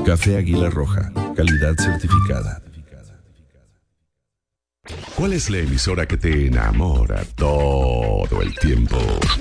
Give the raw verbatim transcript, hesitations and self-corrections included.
Café Águila Roja, calidad certificada. ¿Cuál es la emisora que te enamora todo el tiempo?